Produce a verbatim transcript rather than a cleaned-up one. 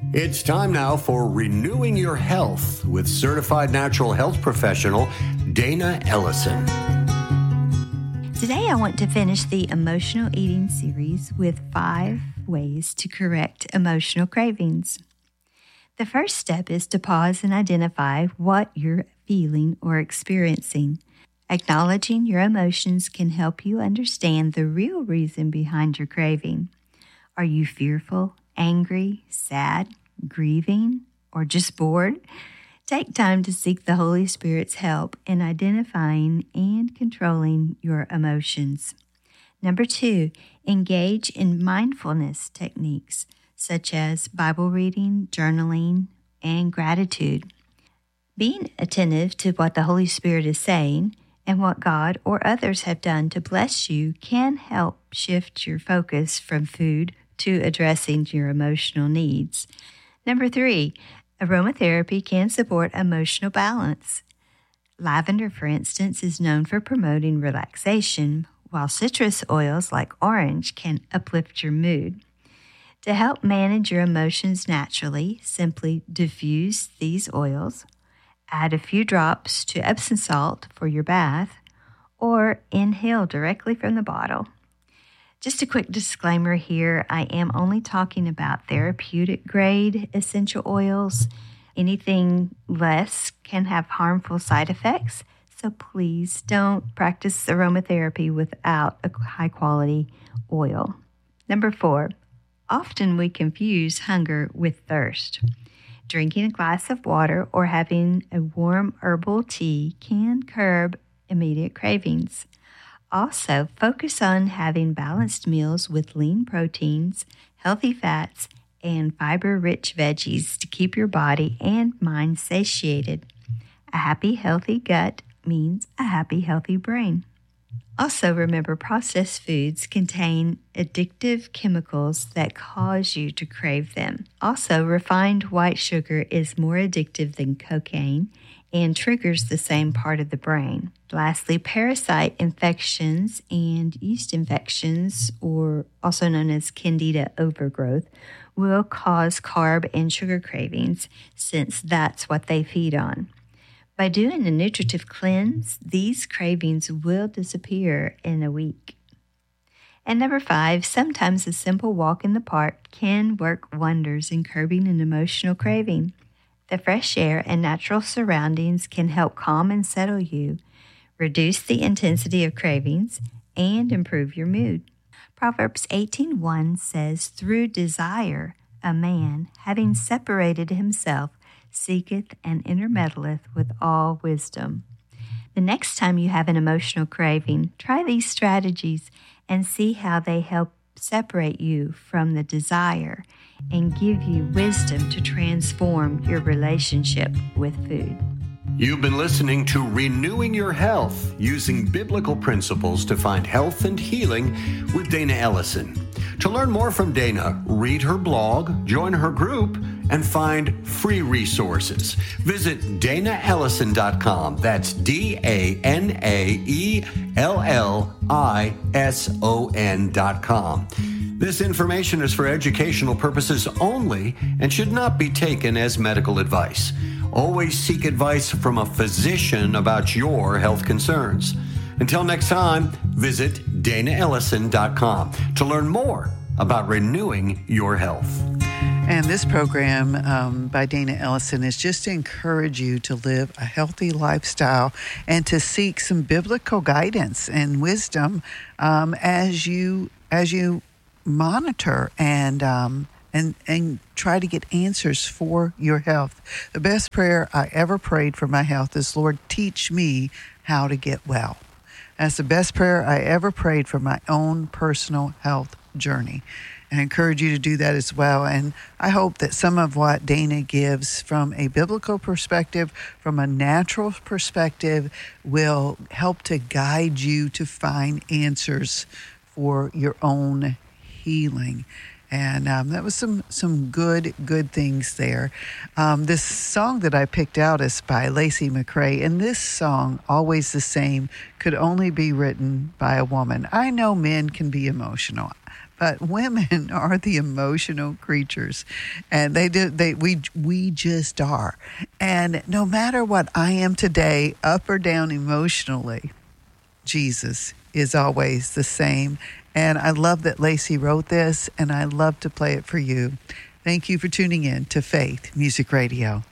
It's time now for Renewing Your Health with certified natural health professional Dana Ellison. Today I want to finish the emotional eating series with five ways to correct emotional cravings. The first step is to pause and identify what you're feeling or experiencing. Acknowledging your emotions can help you understand the real reason behind your craving. Are you fearful, angry, sad, grieving, or just bored? Take time to seek the Holy Spirit's help in identifying and controlling your emotions. Number two, engage in mindfulness techniques such as Bible reading, journaling, and gratitude. Being attentive to what the Holy Spirit is saying and what God or others have done to bless you can help shift your focus from food to addressing your emotional needs. Number three, aromatherapy can support emotional balance. Lavender, for instance, is known for promoting relaxation, while citrus oils like orange can uplift your mood. To help manage your emotions naturally, simply diffuse these oils, add a few drops to Epsom salt for your bath, or inhale directly from the bottle. Just a quick disclaimer here, I am only talking about therapeutic grade essential oils. Anything less can have harmful side effects, so please don't practice aromatherapy without a high quality oil. Number four, often we confuse hunger with thirst. Drinking a glass of water or having a warm herbal tea can curb immediate cravings. Also, focus on having balanced meals with lean proteins, healthy fats, and fiber-rich veggies to keep your body and mind satiated. A happy, healthy gut means a happy, healthy brain. Also, remember, processed foods contain addictive chemicals that cause you to crave them. Also, refined white sugar is more addictive than cocaine and triggers the same part of the brain. Lastly, parasite infections and yeast infections, or also known as candida overgrowth, will cause carb and sugar cravings since that's what they feed on. By doing a nutritive cleanse, these cravings will disappear in a week. And number five, sometimes a simple walk in the park can work wonders in curbing an emotional craving. The fresh air and natural surroundings can help calm and settle you, reduce the intensity of cravings, and improve your mood. Proverbs eighteen one says, "Through desire a man, having separated himself, seeketh and intermeddleth with all wisdom." The next time you have an emotional craving, try these strategies and see how they help separate you from the desire and give you wisdom to transform your relationship with food. You've been listening to Renewing Your Health, using biblical principles to find health and healing with Dana Ellison. To learn more from Dana, read her blog, join her group, and find free resources. Visit dana ellison dot com. That's D A N A E L L I S O N dot com. This information is for educational purposes only and should not be taken as medical advice. Always seek advice from a physician about your health concerns. Until next time, visit dana ellison dot com to learn more about renewing your health. And this program um, by Dana Ellison is just to encourage you to live a healthy lifestyle and to seek some biblical guidance and wisdom um, as you as you monitor and um, and and try to get answers for your health. The best prayer I ever prayed for my health is, "Lord, teach me how to get well." That's the best prayer I ever prayed for my own personal health journey. I encourage you to do that as well. And I hope that some of what Dana gives from a biblical perspective, from a natural perspective, will help to guide you to find answers for your own healing. And um, that was some some good, good things there. Um, this song that I picked out is by Lacey McRae. And this song, Always the Same, could only be written by a woman. I know men can be emotional, but women are the emotional creatures, and they do. They we we just are. And no matter what I am today, up or down emotionally, Jesus is always the same. And I love that Lacey wrote this, and I love to play it for you. Thank you for tuning in to Faith Music Radio.